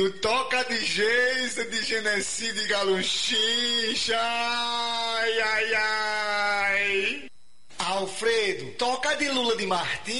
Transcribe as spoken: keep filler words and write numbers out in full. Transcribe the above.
Alfredo, toca de Geisa, de Genesi, de Galunchicha. Ai, ai, ai. Alfredo, toca de Lula de Martins.